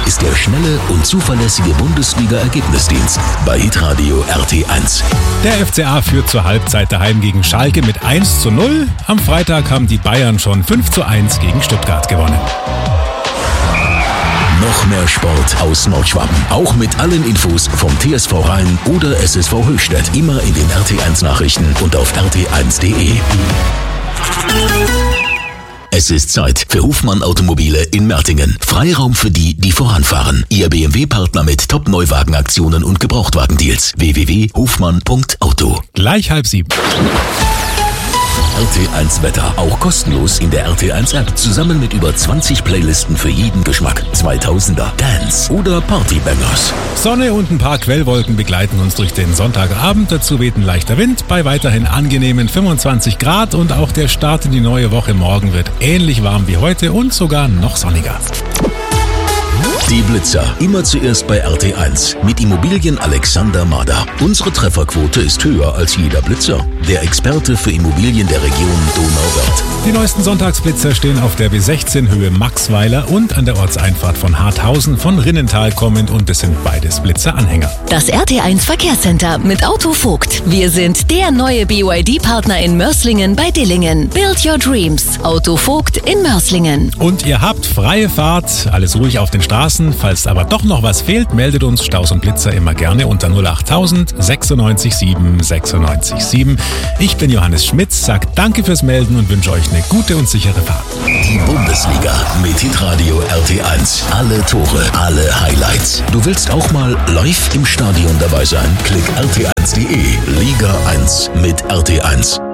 ist der schnelle und zuverlässige Bundesliga-Ergebnisdienst bei Hitradio RT1. Der FCA führt zur Halbzeit daheim gegen Schalke mit 1:0. Am Freitag haben die Bayern schon 5:1 gegen Stuttgart gewonnen. Noch mehr Sport aus Nordschwaben. Auch mit allen Infos vom TSV Rhein oder SSV Höchstädt. Immer in den RT1 Nachrichten und auf rt1.de. Es ist Zeit für Hofmann Automobile in Mertingen. Freiraum für die, die voranfahren. Ihr BMW-Partner mit Top-Neuwagenaktionen und Gebrauchtwagendeals. www.hofmann.auto. Gleich 6:30. RT1 Wetter, auch kostenlos in der RT1 App, zusammen mit über 20 Playlisten für jeden Geschmack. 2000er, Dance oder Partybangers. Sonne und ein paar Quellwolken begleiten uns durch den Sonntagabend. Dazu weht ein leichter Wind bei weiterhin angenehmen 25 Grad und auch der Start in die neue Woche morgen wird ähnlich warm wie heute und sogar noch sonniger. Die Blitzer, immer zuerst bei RT1 mit Immobilien Alexander Mader. Unsere Trefferquote ist höher als jeder Blitzer. Der Experte für Immobilien der Region Donauwörth. Die neuesten Sonntagsblitzer stehen auf der B16 Höhe Maxweiler und an der Ortseinfahrt von Harthausen von Rinnental kommend und es sind beides Blitzeranhänger. Das RT1 Verkehrscenter mit Auto Vogt. Wir sind der neue BYD-Partner in Mörslingen bei Dillingen. Build your dreams. Auto Vogt in Mörslingen. Und ihr habt freie Fahrt, alles ruhig auf den Straßen. Falls aber doch noch was fehlt, meldet uns Staus und Blitzer immer gerne unter 08000 96 7 96 7. Ich bin Johannes Schmitz, sag danke fürs Melden und wünsche euch eine gute und sichere Fahrt. Die Bundesliga mit Hitradio RT1. Alle Tore, alle Highlights. Du willst auch mal live im Stadion dabei sein? Klick rt1.de. Liga 1 mit RT1.